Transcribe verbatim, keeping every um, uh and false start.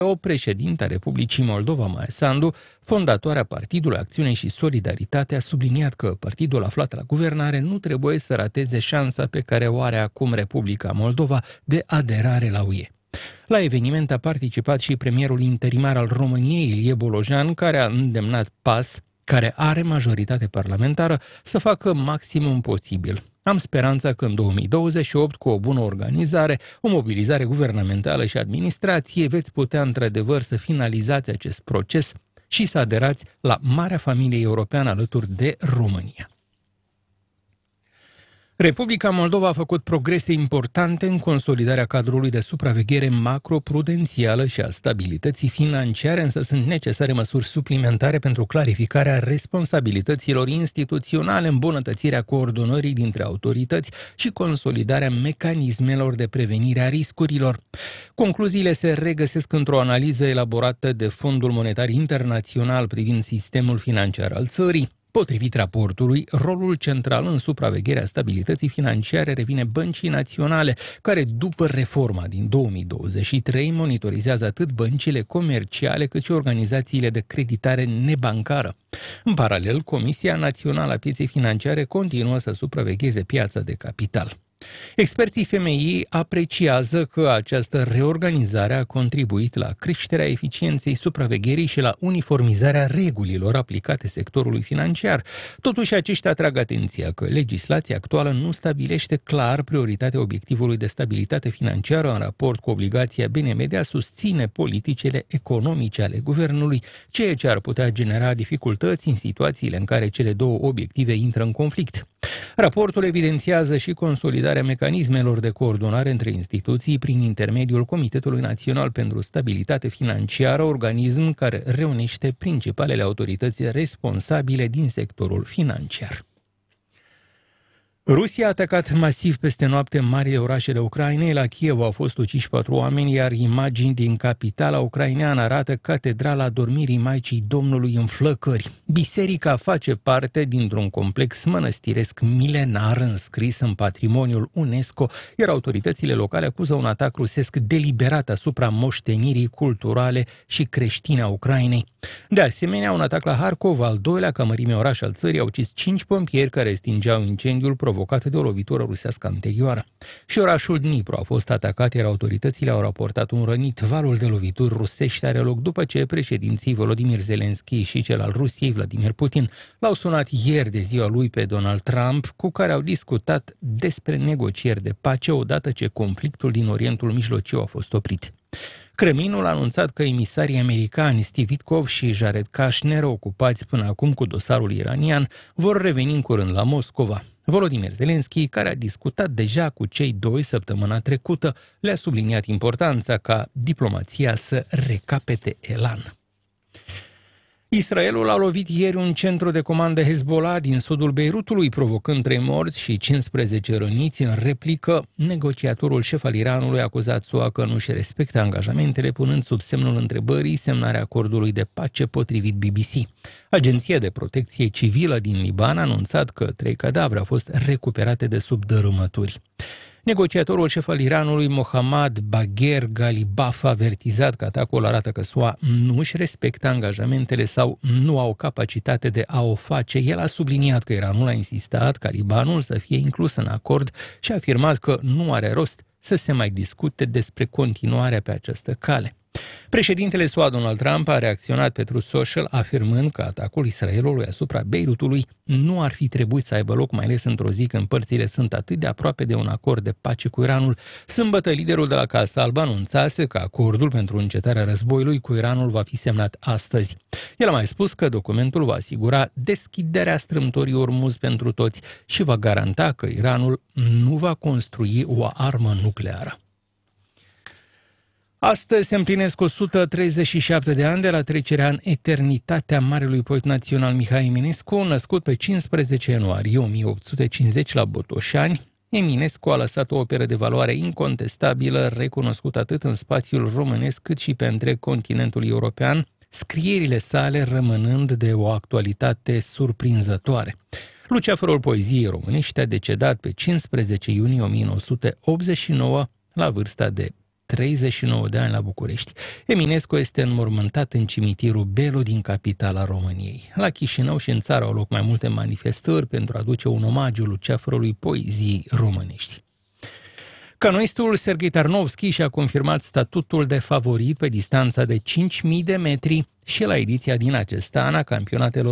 O președintă a Republicii Moldova, Maia Sandu, fondatoarea Partidului Acțiune și Solidaritate, a subliniat că partidul aflat la guvernare nu trebuie să rateze șansa pe care o are acum Republica Moldova de aderare la U E. La eveniment a participat și premierul interimar al României, Ilie Bolojan, care a îndemnat P A S, care are majoritate parlamentară, să facă maximum posibil. Am speranța că în două mii douăzeci și opt, cu o bună organizare, o mobilizare guvernamentală și administrație, veți putea într-adevăr să finalizați acest proces și să aderați la marea familie europeană alături de România. Republica Moldova a făcut progrese importante în consolidarea cadrului de supraveghere macroprudențială și a stabilității financiare, însă sunt necesare măsuri suplimentare pentru clarificarea responsabilităților instituționale, îmbunătățirea coordonării dintre autorități și consolidarea mecanismelor de prevenire a riscurilor. Concluziile se regăsesc într-o analiză elaborată de Fondul Monetar Internațional privind sistemul financiar al țării. Potrivit raportului, rolul central în supravegherea stabilității financiare revine Băncii Naționale, care după reforma din două mii douăzeci și trei monitorizează atât băncile comerciale cât și organizațiile de creditare nebancară. În paralel, Comisia Națională a Pieței Financiare continuă să supravegheze piața de capital. Experții F M I apreciază că această reorganizare a contribuit la creșterea eficienței supravegherii și la uniformizarea regulilor aplicate sectorului financiar. Totuși, aceștia atrag atenția că legislația actuală nu stabilește clar prioritatea obiectivului de stabilitate financiară în raport cu obligația B N M de a susține politicile economice ale guvernului, ceea ce ar putea genera dificultăți în situațiile în care cele două obiective intră în conflict. Raportul evidențiază și consolidarea mecanismelor de coordonare între instituții prin intermediul Comitetului Național pentru Stabilitate Financiară, organism care reunește principalele autorități responsabile din sectorul financiar. Rusia a atacat masiv peste noapte marile orașele Ucrainei. La Kiev au fost uciși patru oameni, iar imagini din capitala ucraineană arată catedrala Dormirii Maicii Domnului în flăcări. Biserica face parte dintr-un complex mănăstiresc milenar înscris în patrimoniul UNESCO, iar autoritățile locale acuză un atac rusesc deliberat asupra moștenirii culturale și creștine a Ucrainei. De asemenea, un atac la Harkov, al doilea ca mărime oraș al țării, a ucis cinci pompieri care stingeau incendiul provocat de o lovitură rusească anterioară. Și orașul Dnipro a fost atacat, iar autoritățile au raportat un rănit. Valul de lovituri rusești are loc după ce președinții Volodymyr Zelensky și cel al Rusiei, Vladimir Putin, l-au sunat ieri de ziua lui pe Donald Trump, cu care au discutat despre negocieri de pace odată ce conflictul din Orientul Mijlociu a fost oprit. Kremlinul a anunțat că emisarii americani Steve Witkoff și Jared Kushner, ocupați până acum cu dosarul iranian, vor reveni în curând la Moscova. Volodymyr Zelensky, care a discutat deja cu cei doi săptămâna trecută, le-a subliniat importanța ca diplomația să recapete elan. Israelul a lovit ieri un centru de comandă Hezbollah din sudul Beirutului, provocând trei morți și cincisprezece răniți. În replică, negociatorul șef al Iranului a acuzat S U A că nu își respectă angajamentele, punând sub semnul întrebării semnarea acordului de pace potrivit B B C. Agenția de Protecție Civilă din Liban a anunțat că trei cadavre au fost recuperate de sub dărâmături. Negociatorul șef al Iranului, Mohammad Bagher Ghalibaf, a avertizat că atacul arată că S U A nu își respectă angajamentele sau nu au capacitate de a o face. El a subliniat că Iranul a insistat ca Libanul să fie inclus în acord și a afirmat că nu are rost să se mai discute despre continuarea pe această cale. Președintele S U A Donald Trump a reacționat pe Truth Social afirmând că atacul Israelului asupra Beirutului nu ar fi trebuit să aibă loc, mai ales într-o zi când părțile sunt atât de aproape de un acord de pace cu Iranul. Sâmbătă, liderul de la Casa Albă anunțase că acordul pentru încetarea războiului cu Iranul va fi semnat astăzi. El a mai spus că documentul va asigura deschiderea strâmtorii Ormuz pentru toți și va garanta că Iranul nu va construi o armă nucleară. Astăzi se împlinesc o sută treizeci și șapte de ani de la trecerea în eternitatea marelui poet național Mihai Eminescu, născut pe cincisprezece ianuarie o mie opt sute cincizeci la Botoșani. Eminescu a lăsat o operă de valoare incontestabilă, recunoscută atât în spațiul românesc cât și pe întreg continentul european, scrierile sale rămânând de o actualitate surprinzătoare. Luceafărul poeziei românești a decedat pe cincisprezece iunie o mie nouă sute optzeci și nouă la vârsta de treizeci și nouă de ani la București. Eminescu este înmormântat în cimitirul Belu din capitala României. La Chișinău și în țară au loc mai multe manifestări pentru a aduce un omagiu luceafărului poeziei românești. Canoistul Serghei Tarnovski și-a confirmat statutul de favorit pe distanța de cinci mii de metri și la ediția din acest an a campionatelor